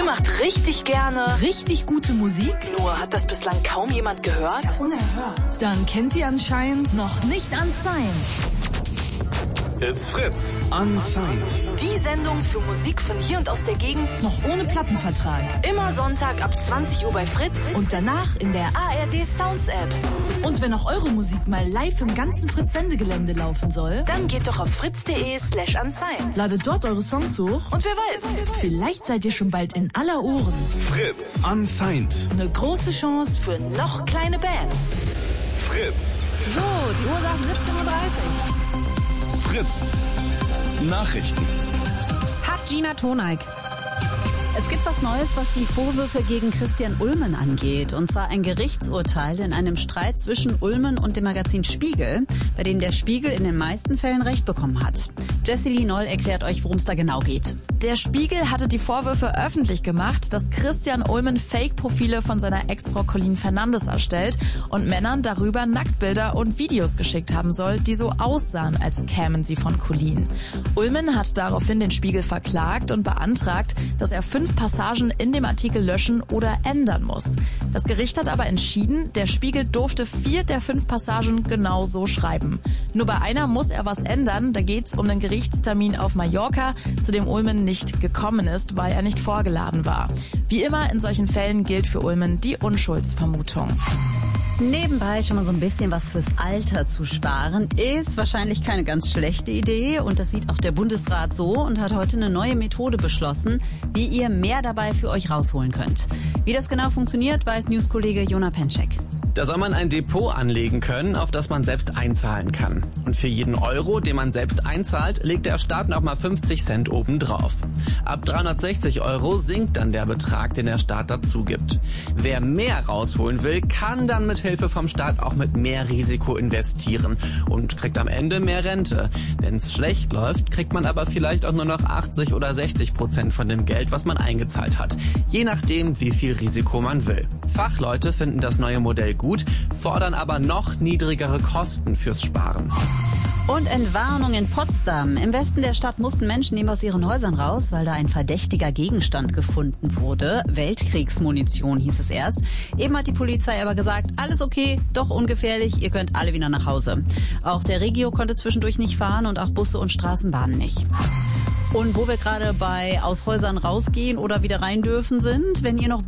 Ihr macht richtig gerne richtig gute Musik? Nur hat das bislang kaum jemand gehört? Ja, unerhört. Dann kennt ihr anscheinend noch nicht Unsigned. It's Fritz. Unsigned. Die Sendung für Musik von hier und aus der Gegend. Noch ohne Plattenvertrag. Immer Sonntag ab 20 Uhr bei Fritz. Und danach in der ARD Sounds App. Und wenn auch eure Musik mal live im ganzen Fritz-Sendegelände laufen soll, dann geht doch auf fritz.de/unsigned. Ladet dort eure Songs hoch. Und wer weiß, vielleicht seid ihr schon bald in aller Ohren. Fritz. Unsigned. Eine große Chance für noch kleine Bands. Fritz. So, die Uhr sagt 17:30 Uhr. Fritz. Nachrichten. Hat Gina Toneik. Es gibt was Neues, was die Vorwürfe gegen Christian Ulmen angeht. Und zwar ein Gerichtsurteil in einem Streit zwischen Ulmen und dem Magazin Spiegel, bei dem der Spiegel in den meisten Fällen Recht bekommen hat. Jessie Lee Noll erklärt euch, worum es da genau geht. Der Spiegel hatte die Vorwürfe öffentlich gemacht, dass Christian Ulmen Fake-Profile von seiner Ex-Frau Colleen Fernandes erstellt und Männern darüber Nacktbilder und Videos geschickt haben soll, die so aussahen, als kämen sie von Colleen. Ulmen hat daraufhin den Spiegel verklagt und beantragt, dass er 5 Passagen in dem Artikel löschen oder ändern muss. Das Gericht hat aber entschieden, der Spiegel durfte 4 der 5 Passagen genau so schreiben. Nur bei einer muss er was ändern, da geht's um den Gerichtstermin auf Mallorca, zu dem Ulmen nicht gekommen ist, weil er nicht vorgeladen war. Wie immer in solchen Fällen gilt für Ulmen die Unschuldsvermutung. Nebenbei schon mal so ein bisschen was fürs Alter zu sparen, ist wahrscheinlich keine ganz schlechte Idee. Und das sieht auch der Bundesrat so und hat heute eine neue Methode beschlossen, wie ihr mehr dabei für euch rausholen könnt. Wie das genau funktioniert, weiß Newskollege Jona Penczek. Da soll man ein Depot anlegen können, auf das man selbst einzahlen kann. Und für jeden Euro, den man selbst einzahlt, legt der Staat noch mal 50 Cent obendrauf. Ab 360 Euro sinkt dann der Betrag, den der Staat dazu gibt. Wer mehr rausholen will, kann dann mit Hilfe vom Staat auch mit mehr Risiko investieren und kriegt am Ende mehr Rente. Wenn es schlecht läuft, kriegt man aber vielleicht auch nur noch 80 oder 60% von dem Geld, was man eingezahlt hat. Je nachdem, wie viel Risiko man will. Fachleute finden das neue Modell gut, fordern aber noch niedrigere Kosten fürs Sparen. Und Entwarnung in Potsdam. Im Westen der Stadt mussten Menschen eben aus ihren Häusern raus, weil da ein verdächtiger Gegenstand gefunden wurde. Weltkriegsmunition hieß es erst. Eben hat die Polizei aber gesagt, alles okay, doch ungefährlich, ihr könnt alle wieder nach Hause. Auch der Regio konnte zwischendurch nicht fahren und auch Busse und Straßenbahnen nicht. Und wo wir gerade bei aus Häusern rausgehen oder wieder rein dürfen sind, wenn ihr noch